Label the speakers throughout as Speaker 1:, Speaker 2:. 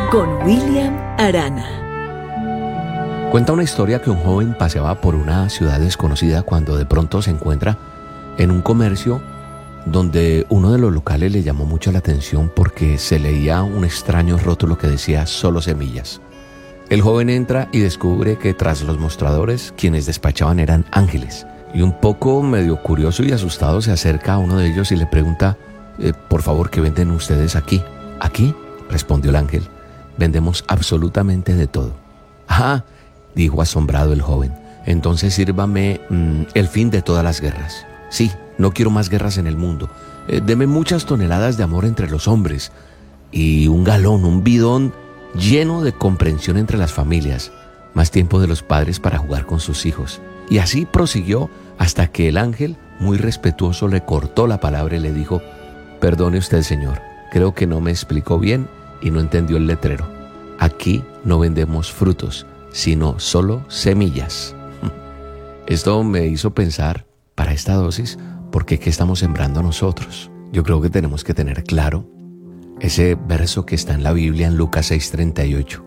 Speaker 1: con William Arana.
Speaker 2: Cuenta una historia que un joven paseaba por una ciudad desconocida cuando de pronto se encuentra en un comercio donde uno de los locales le llamó mucho la atención porque se leía un extraño rótulo que decía solo semillas. El joven entra y descubre que tras los mostradores quienes despachaban eran ángeles. Y un poco medio curioso y asustado se acerca a uno de ellos y le pregunta, por favor, ¿qué venden ustedes aquí? ¿Aquí?, respondió el ángel. Vendemos absolutamente de todo. ¡Ah!, dijo asombrado el joven. Entonces sírvame el fin de todas las guerras. Sí, no quiero más guerras en el mundo. Deme muchas toneladas de amor entre los hombres y un galón, un bidón lleno de comprensión entre las familias. Más tiempo de los padres para jugar con sus hijos. Y así prosiguió hasta que el ángel, muy respetuoso, le cortó la palabra y le dijo, perdone usted, señor, creo que no me explicó bien y no entendió el letrero. Aquí no vendemos frutos, sino solo semillas. Esto me hizo pensar, para esta dosis, ¿por qué estamos sembrando nosotros? Yo creo que tenemos que tener claro ese verso que está en la Biblia en Lucas 6:38,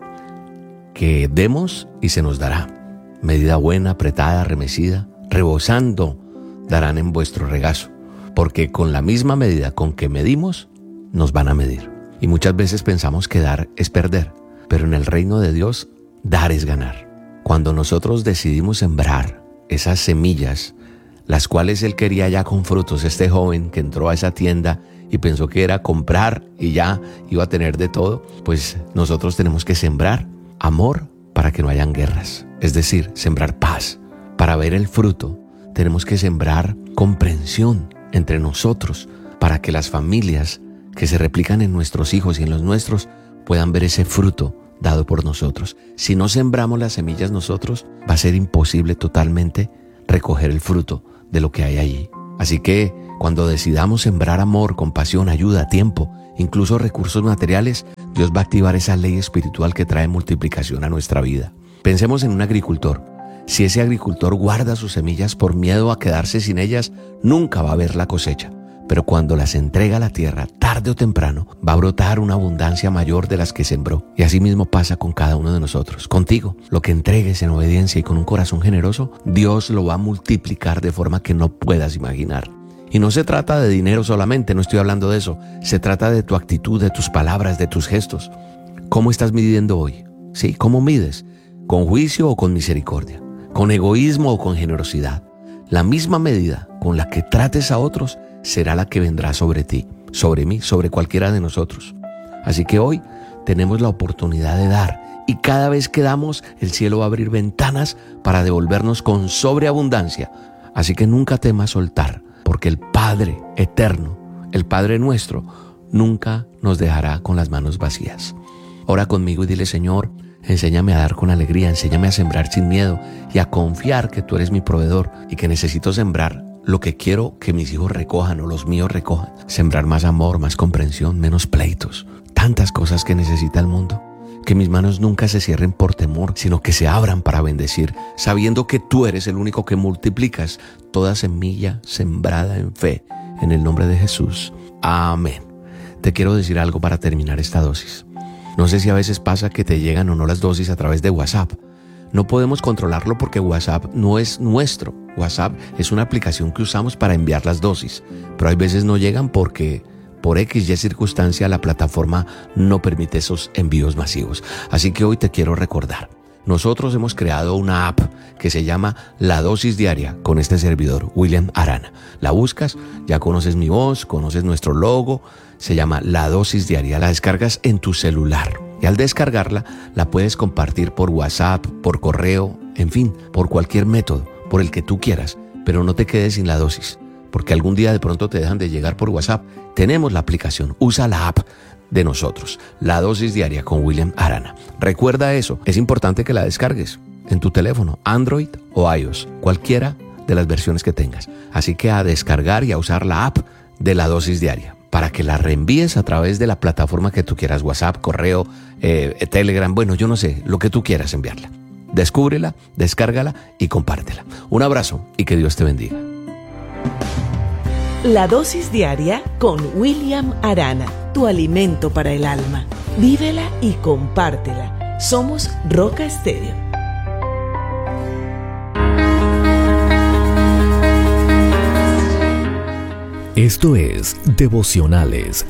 Speaker 2: que demos y se nos dará. Medida buena, apretada, remecida, rebosando, darán en vuestro regazo, porque con la misma medida con que medimos, nos van a medir. Y muchas veces pensamos que dar es perder, pero en el reino de Dios, dar es ganar. Cuando nosotros decidimos sembrar esas semillas, las cuales él quería ya con frutos, este joven que entró a esa tienda y pensó que era comprar y ya iba a tener de todo, pues nosotros tenemos que sembrar amor para que no hayan guerras, es decir, sembrar paz. Para ver el fruto, tenemos que sembrar comprensión entre nosotros para que las familias que se replican en nuestros hijos y en los nuestros puedan ver ese fruto dado por nosotros. Si no sembramos las semillas nosotros, va a ser imposible totalmente recoger el fruto de lo que hay allí. Así que cuando decidamos sembrar amor, compasión, ayuda, tiempo, incluso recursos materiales, Dios va a activar esa ley espiritual que trae multiplicación a nuestra vida. Pensemos en un agricultor. Si ese agricultor guarda sus semillas por miedo a quedarse sin ellas, nunca va a haber la cosecha. Pero cuando las entrega a la tierra, tarde o temprano, va a brotar una abundancia mayor de las que sembró. Y así mismo pasa con cada uno de nosotros. Contigo, lo que entregues en obediencia y con un corazón generoso, Dios lo va a multiplicar de forma que no puedas imaginar. Y no se trata de dinero solamente, no estoy hablando de eso. Se trata de tu actitud, de tus palabras, de tus gestos. ¿Cómo estás midiendo hoy? ¿Sí? ¿Cómo mides? ¿Con juicio o con misericordia? ¿Con egoísmo o con generosidad? La misma medida con la que trates a otros será la que vendrá sobre ti, sobre mí, sobre cualquiera de nosotros. Así que hoy tenemos la oportunidad de dar, y cada vez que damos, el cielo va a abrir ventanas para devolvernos con sobreabundancia. Así que nunca temas soltar, porque el Padre eterno, el Padre nuestro, nunca nos dejará con las manos vacías. Ora conmigo y dile, Señor, enséñame a dar con alegría, enséñame a sembrar sin miedo y a confiar que tú eres mi proveedor y que necesito sembrar lo que quiero que mis hijos recojan o los míos recojan. Sembrar más amor, más comprensión, menos pleitos. Tantas cosas que necesita el mundo. Que mis manos nunca se cierren por temor, sino que se abran para bendecir, sabiendo que tú eres el único que multiplicas toda semilla sembrada en fe. En el nombre de Jesús. Amén. Te quiero decir algo para terminar esta dosis. No sé si a veces pasa que te llegan o no las dosis a través de WhatsApp. No podemos controlarlo porque WhatsApp no es nuestro. WhatsApp es una aplicación que usamos para enviar las dosis, pero hay veces no llegan porque por X y circunstancia la plataforma no permite esos envíos masivos. Así que hoy te quiero recordar, nosotros hemos creado una app que se llama La Dosis Diaria con este servidor, William Arana. La buscas, ya conoces mi voz, conoces nuestro logo, se llama La Dosis Diaria. La descargas en tu celular y al descargarla la puedes compartir por WhatsApp, por correo, en fin, por cualquier método, por el que tú quieras, pero no te quedes sin la dosis, porque algún día de pronto te dejan de llegar por WhatsApp. Tenemos la aplicación, usa la app de nosotros, La Dosis Diaria con William Arana. Recuerda eso, es importante que la descargues en tu teléfono, Android o iOS, cualquiera de las versiones que tengas. Así que a descargar y a usar la app de La Dosis Diaria para que la reenvíes a través de la plataforma que tú quieras, WhatsApp, correo, Telegram, bueno, yo no sé, lo que tú quieras enviarla. Descúbrela, descárgala y compártela. Un abrazo y que Dios te bendiga.
Speaker 1: La dosis diaria con William Arana, tu alimento para el alma. Vívela y compártela. Somos Roca Estéreo.
Speaker 3: Esto es Devocionales.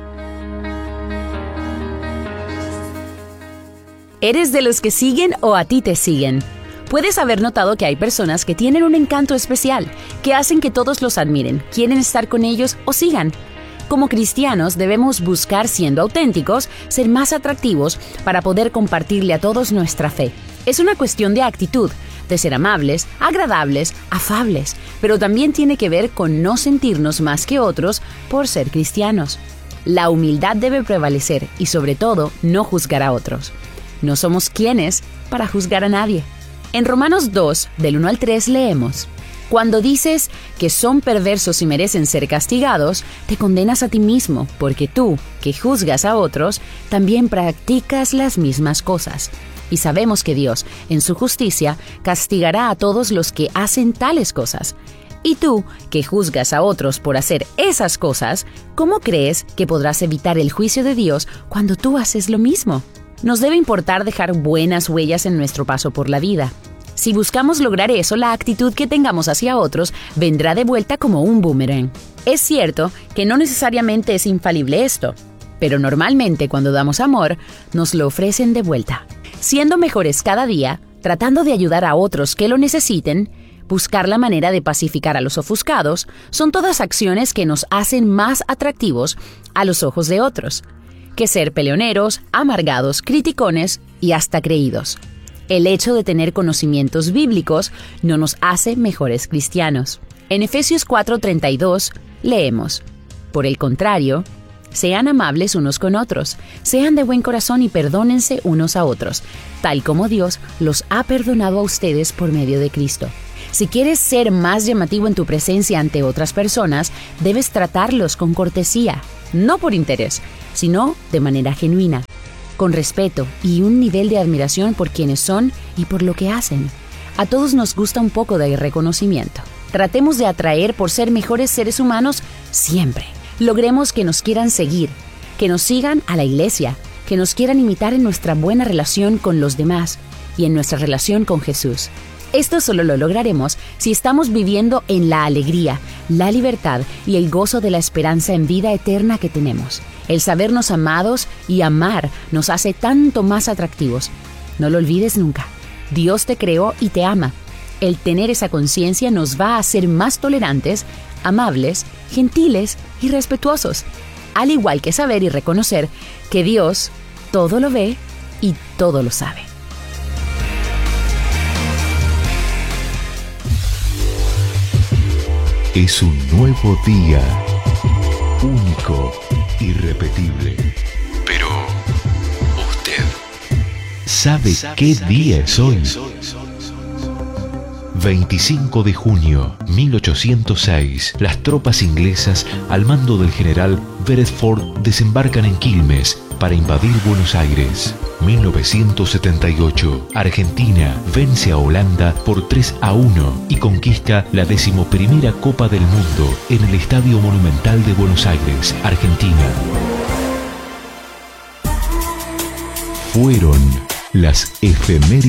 Speaker 4: ¿Eres de los que siguen o a ti te siguen? Puedes haber notado que hay personas que tienen un encanto especial, que hacen que todos los admiren, quieren estar con ellos o sigan. Como cristianos debemos buscar, siendo auténticos, ser más atractivos para poder compartirle a todos nuestra fe. Es una cuestión de actitud, de ser amables, agradables, afables, pero también tiene que ver con no sentirnos más que otros por ser cristianos. La humildad debe prevalecer y, sobre todo, no juzgar a otros. No somos quienes para juzgar a nadie. En Romanos 2, del 1 al 3, leemos: Cuando dices que son perversos y merecen ser castigados, te condenas a ti mismo, porque tú, que juzgas a otros, también practicas las mismas cosas. Y sabemos que Dios, en su justicia, castigará a todos los que hacen tales cosas. Y tú, que juzgas a otros por hacer esas cosas, ¿cómo crees que podrás evitar el juicio de Dios cuando tú haces lo mismo? Nos debe importar dejar buenas huellas en nuestro paso por la vida. Si buscamos lograr eso, la actitud que tengamos hacia otros vendrá de vuelta como un boomerang. Es cierto que no necesariamente es infalible esto, pero normalmente cuando damos amor, nos lo ofrecen de vuelta. Siendo mejores cada día, tratando de ayudar a otros que lo necesiten, buscar la manera de pacificar a los ofuscados, son todas acciones que nos hacen más atractivos a los ojos de otros que ser peleoneros, amargados, criticones y hasta creídos. El hecho de tener conocimientos bíblicos no nos hace mejores cristianos. En Efesios 4:32 leemos: Por el contrario, sean amables unos con otros, sean de buen corazón y perdónense unos a otros, tal como Dios los ha perdonado a ustedes por medio de Cristo. Si quieres ser más llamativo en tu presencia ante otras personas, debes tratarlos con cortesía, no por interés, sino de manera genuina, con respeto y un nivel de admiración por quienes son y por lo que hacen. A todos nos gusta un poco de reconocimiento. Tratemos de atraer por ser mejores seres humanos siempre. Logremos que nos quieran seguir, que nos sigan a la iglesia, que nos quieran imitar en nuestra buena relación con los demás y en nuestra relación con Jesús. Esto solo lo lograremos si estamos viviendo en la alegría, la libertad y el gozo de la esperanza en vida eterna que tenemos. El sabernos amados y amar nos hace tanto más atractivos. No lo olvides nunca. Dios te creó y te ama. El tener esa conciencia nos va a hacer más tolerantes, amables, gentiles y respetuosos. Al igual que saber y reconocer que Dios todo lo ve y todo lo sabe.
Speaker 5: Es un nuevo día, único, irrepetible. Pero, ¿usted sabe qué día es hoy? 25 de junio 1806, las tropas inglesas al mando del general Beresford desembarcan en Quilmes para invadir Buenos Aires. 1978, Argentina vence a Holanda por 3-1 y conquista la 11ª Copa del Mundo en el Estadio Monumental de Buenos Aires, Argentina. Fueron las efemérides